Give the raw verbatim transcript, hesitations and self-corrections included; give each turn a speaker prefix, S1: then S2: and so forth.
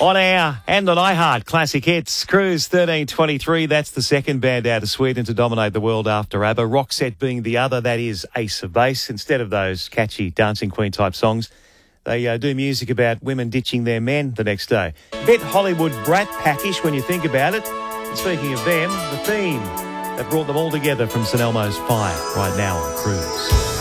S1: On air and on iHeart Classic Hits, Cruise thirteen twenty-three. That's the second band out of Sweden to dominate the world after ABBA. Roxette being the other, that is Ace of Base. Instead of those catchy Dancing Queen type songs, they uh, do music about women ditching their men the next day. Bit Hollywood brat packish when you think about it. And speaking of them, the theme that brought them all together from St Elmo's Fire right now on Cruise.